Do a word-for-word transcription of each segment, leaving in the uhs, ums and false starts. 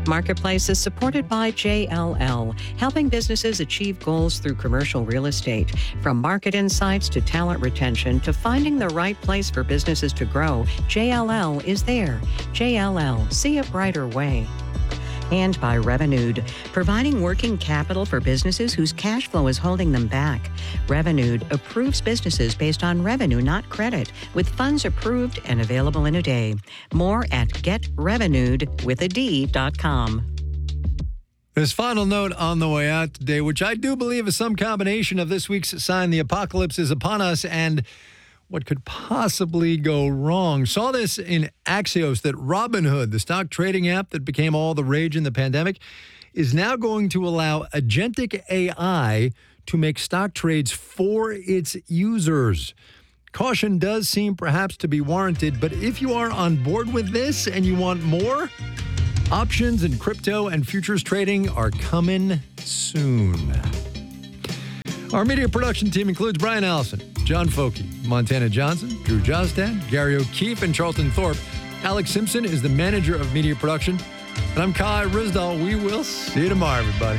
Marketplace is supported by J L L, helping businesses achieve goals through commercial real estate. From market insights to talent retention to finding the right place for businesses to grow, J L L is there. J L L, see a brighter way. And by Revenued, providing working capital for businesses whose cash flow is holding them back. Revenued approves businesses based on revenue, not credit, with funds approved and available in a day. More at get revenued with a D dot com. This final note on the way out today, which I do believe is some combination of this week's sign, the apocalypse is upon us, and what could possibly go wrong. Saw this in Axios that Robinhood, the stock trading app that became all the rage in the pandemic, is now going to allow agentic A I to make stock trades for its users. Caution does seem perhaps to be warranted, but if you are on board with this and you want more, options in crypto and futures trading are coming soon. Our media production team includes Brian Allison, John Foki, Montana Johnson, Drew Jostad, Gary O'Keefe, and Charlton Thorpe. Alex Simpson is the manager of media production. And I'm Kai Risdall. We will see you tomorrow, everybody.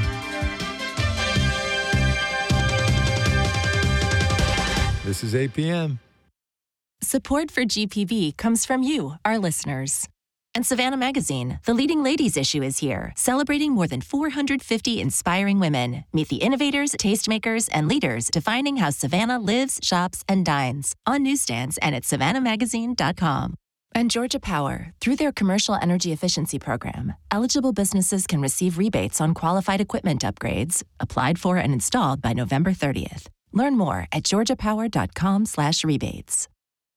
This is eight p.m. Support for G P B comes from you, our listeners. And Savannah Magazine, the leading ladies issue, is here, celebrating more than four hundred fifty inspiring women. Meet the innovators, tastemakers, and leaders defining how Savannah lives, shops, and dines. On newsstands and at savannah magazine dot com. And Georgia Power, through their commercial energy efficiency program, eligible businesses can receive rebates on qualified equipment upgrades, applied for and installed by November thirtieth. Learn more at georgia power dot com slash rebates.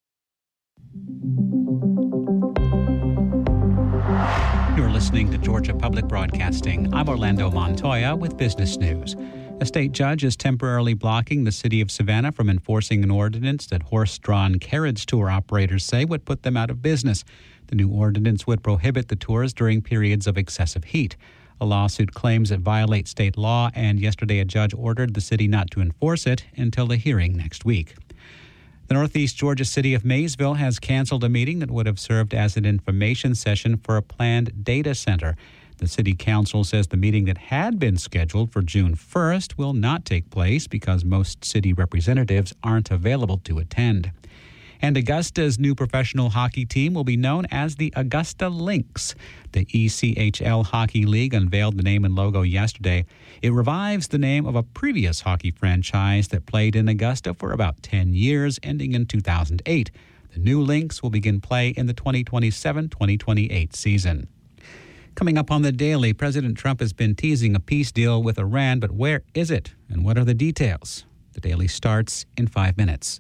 You're listening to Georgia Public Broadcasting. I'm Orlando Montoya with business news. A state judge is temporarily blocking the city of Savannah from enforcing an ordinance that horse-drawn carriage tour operators say would put them out of business. The new ordinance would prohibit the tours during periods of excessive heat. A lawsuit claims it violates state law, and yesterday a judge ordered the city not to enforce it until the hearing next week. The Northeast Georgia city of Maysville has canceled a meeting that would have served as an information session for a planned data center. The city council says the meeting that had been scheduled for June first will not take place because most city representatives aren't available to attend. And Augusta's new professional hockey team will be known as the Augusta Lynx. The E C H L Hockey League unveiled the name and logo yesterday. It revives the name of a previous hockey franchise that played in Augusta for about ten years, ending in two thousand eight. The new Lynx will begin play in the twenty twenty-seven twenty twenty-eight season. Coming up on The Daily, President Trump has been teasing a peace deal with Iran, but where is it and what are the details? The Daily starts in five minutes.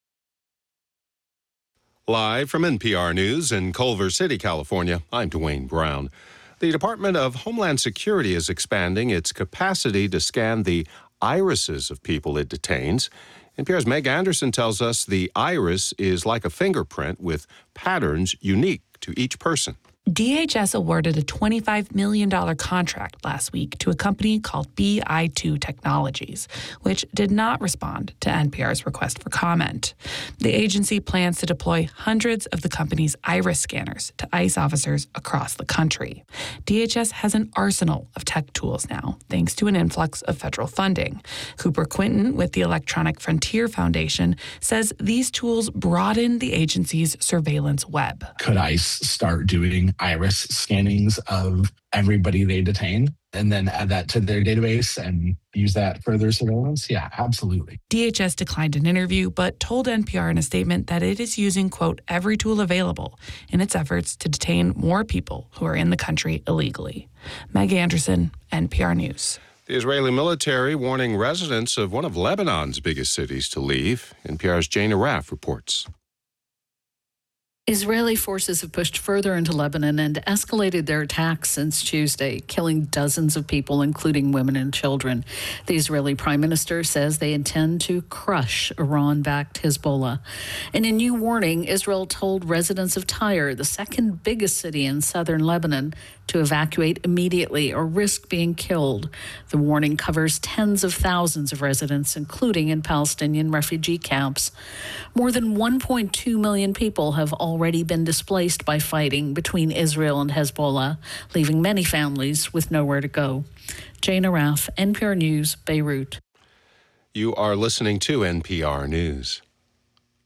Live from N P R News in Culver City, California, I'm Dwayne Brown. The Department of Homeland Security is expanding its capacity to scan the irises of people it detains. N P R's Meg Anderson tells us the iris is like a fingerprint with patterns unique to each person. D H S awarded a twenty-five million dollars contract last week to a company called B I two Technologies, which did not respond to N P R's request for comment. The agency plans to deploy hundreds of the company's iris scanners to ICE officers across the country. D H S has an arsenal of tech tools now, thanks to an influx of federal funding. Cooper Quinton with the Electronic Frontier Foundation says these tools broaden the agency's surveillance web. Could ICE start doing iris scannings of everybody they detain and then add that to their database and use that for their surveillance? Yeah, absolutely. D H S declined an interview, but told N P R in a statement that it is using, quote, every tool available in its efforts to detain more people who are in the country illegally. Meg Anderson, N P R News. The Israeli military warning residents of one of Lebanon's biggest cities to leave. N P R's Jane Araf reports. Israeli forces have pushed further into Lebanon and escalated their attacks since Tuesday, killing dozens of people, including women and children. The Israeli prime minister says they intend to crush Iran-backed Hezbollah. In a new warning, Israel told residents of Tyre, the second biggest city in southern Lebanon, to evacuate immediately or risk being killed. The warning covers tens of thousands of residents, including in Palestinian refugee camps. More than one point two million people have already already been displaced by fighting between Israel and Hezbollah, leaving many families with nowhere to go. Jane Araf, N P R News, Beirut. You are listening to N P R News.